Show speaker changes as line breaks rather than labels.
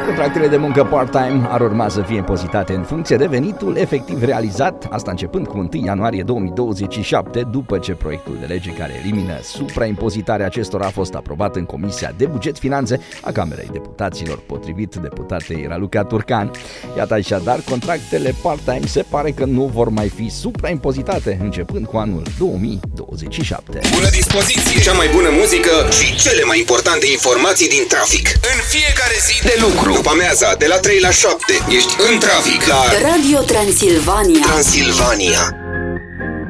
Contractele de muncă part-time ar urma să fie impozitate în funcție de venitul efectiv realizat, asta începând cu 1 ianuarie 2027, după ce proiectul de lege care elimină supraimpozitarea acestora a fost aprobat în Comisia de Buget Finanțe a Camerei Deputaților, potrivit deputatei Raluca Turcan. Iată așadar, contractele part-time se pare că nu vor mai fi supraimpozitate începând cu anul 2027.
Bună dispoziție, cea mai bună muzică și cele mai importante informații din trafic. În fiecare zi de lucru. După amiaza, de la 3 la 7, ești în trafic la
Radio Transilvania.
Transilvania.